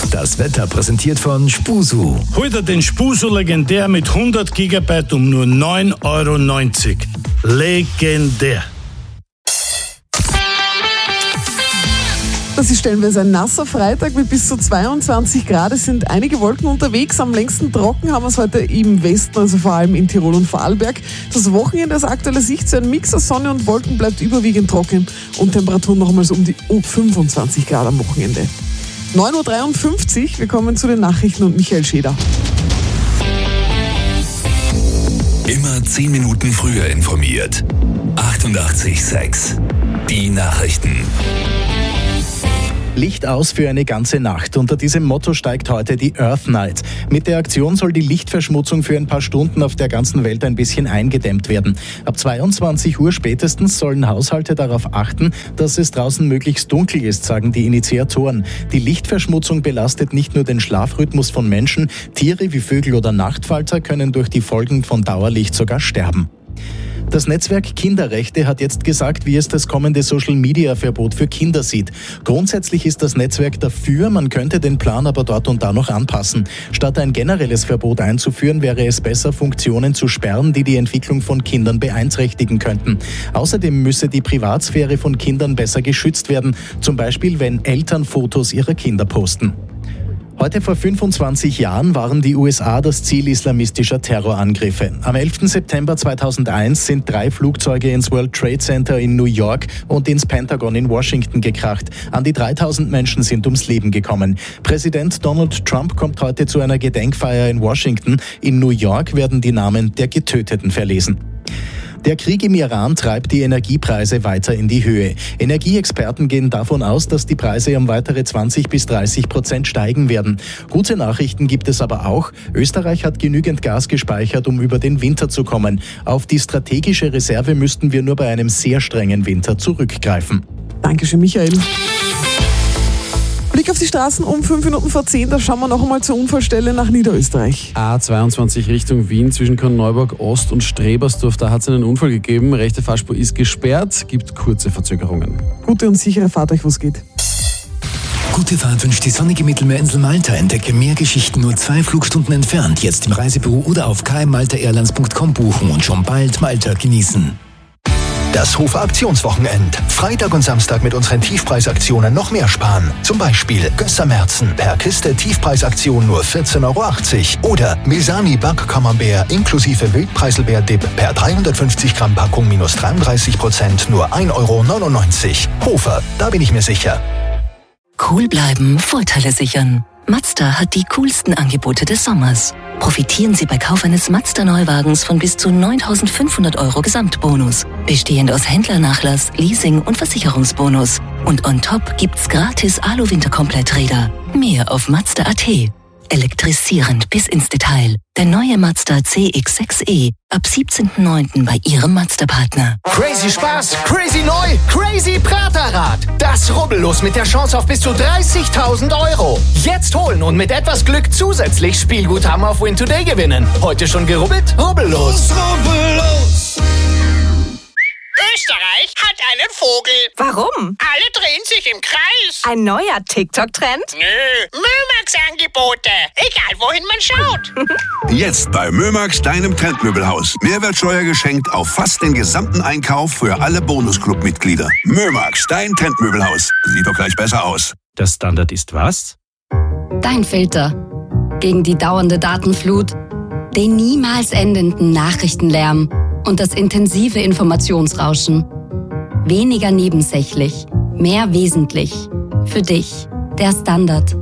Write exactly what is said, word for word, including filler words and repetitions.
Das Wetter präsentiert von Spusu. Heute den Spusu legendär mit hundert Gigabyte um nur neun Euro neunzig. Legendär. Das ist stellenweise ein nasser Freitag mit bis zu zweiundzwanzig Grad. Es sind einige Wolken unterwegs. Am längsten trocken haben wir es heute im Westen, also vor allem in Tirol und Vorarlberg. Das Wochenende aus aktueller Sicht so ein Mix aus Sonne und Wolken bleibt überwiegend trocken und Temperaturen nochmals um die fünfundzwanzig Grad am Wochenende. neun Uhr dreiundfünfzig, wir kommen zu den Nachrichten und Michael Scheder. Immer zehn Minuten früher informiert. achtundachtzig Komma sechs. Die Nachrichten. Licht aus für eine ganze Nacht. Unter diesem Motto steigt heute die Earth Night. Mit der Aktion soll die Lichtverschmutzung für ein paar Stunden auf der ganzen Welt ein bisschen eingedämmt werden. Ab zweiundzwanzig Uhr spätestens sollen Haushalte darauf achten, dass es draußen möglichst dunkel ist, sagen die Initiatoren. Die Lichtverschmutzung belastet nicht nur den Schlafrhythmus von Menschen, Tiere wie Vögel oder Nachtfalter können durch die Folgen von Dauerlicht sogar sterben. Das Netzwerk Kinderrechte hat jetzt gesagt, wie es das kommende Social-Media-Verbot für Kinder sieht. Grundsätzlich ist das Netzwerk dafür, man könnte den Plan aber dort und da noch anpassen. Statt ein generelles Verbot einzuführen, wäre es besser, Funktionen zu sperren, die die Entwicklung von Kindern beeinträchtigen könnten. Außerdem müsse die Privatsphäre von Kindern besser geschützt werden, zum Beispiel wenn Eltern Fotos ihrer Kinder posten. Heute vor fünfundzwanzig Jahren waren die U S A das Ziel islamistischer Terrorangriffe. Am elften September zweitausendeins sind drei Flugzeuge ins World Trade Center in New York und ins Pentagon in Washington gekracht. An die dreitausend Menschen sind ums Leben gekommen. Präsident Donald Trump kommt heute zu einer Gedenkfeier in Washington. In New York werden die Namen der Getöteten verlesen. Der Krieg im Iran treibt die Energiepreise weiter in die Höhe. Energieexperten gehen davon aus, dass die Preise um weitere zwanzig bis dreißig Prozent steigen werden. Gute Nachrichten gibt es aber auch. Österreich hat genügend Gas gespeichert, um über den Winter zu kommen. Auf die strategische Reserve müssten wir nur bei einem sehr strengen Winter zurückgreifen. Dankeschön, Michael. Blick auf die Straßen um fünf Minuten vor zehn, da schauen wir noch einmal zur Unfallstelle nach Niederösterreich. A zweiundzwanzig Richtung Wien zwischen Korneuburg Ost und Strebersdorf, da hat es einen Unfall gegeben. Rechte Fahrspur ist gesperrt, gibt kurze Verzögerungen. Gute und sichere Fahrt euch, wo es geht. Gute Fahrt wünscht die sonnige Mittelmeerinsel Malta. Entdecke mehr Geschichten nur zwei Flugstunden entfernt. Jetzt im Reisebüro oder auf k m malta airlines punkt com buchen und schon bald Malta genießen. Das Hofer Aktionswochenend. Freitag und Samstag mit unseren Tiefpreisaktionen noch mehr sparen. Zum Beispiel Gösser-Merzen per Kiste Tiefpreisaktion nur vierzehn Euro achtzig. Oder Mesani Back-Camembert inklusive Wildpreiselbeer-Dip per dreihundertfünfzig Gramm Packung minus dreiunddreißig Prozent nur ein Euro neunundneunzig. Hofer, da bin ich mir sicher. Cool bleiben, Vorteile sichern. Mazda hat die coolsten Angebote des Sommers. Profitieren Sie bei Kauf eines Mazda-Neuwagens von bis zu neuntausendfünfhundert Euro Gesamtbonus, bestehend aus Händlernachlass, Leasing und Versicherungsbonus. Und on top gibt's gratis Alu-Winterkompletträder. Mehr auf Mazda punkt a t. Elektrisierend bis ins Detail. Der neue Mazda C X sechs E ab siebzehnten neunten bei Ihrem Mazda-Partner. Crazy Spaß, crazy neu, crazy Praterrad. Das Rubbellos mit der Chance auf bis zu dreißigtausend Euro. Jetzt holen und mit etwas Glück zusätzlich Spielguthaben auf Win Today gewinnen. Heute schon gerubbelt? Rubbellos. Rubbellos. Österreich hat einen Vogel. Warum? Alle drehen sich im Kreis. Ein neuer TikTok-Trend? Nö, Mömax-Angebote. Egal, wohin man schaut. Jetzt bei Mömax, deinem Trendmöbelhaus. Mehrwertsteuer geschenkt auf fast den gesamten Einkauf für alle Bonusclub-Mitglieder. Mömax, dein Trendmöbelhaus. Sieht doch gleich besser aus. Der Standard ist was? Dein Filter. Gegen die dauernde Datenflut, den niemals endenden Nachrichtenlärm und das intensive Informationsrauschen. Weniger nebensächlich, mehr wesentlich. Für dich, der Standard.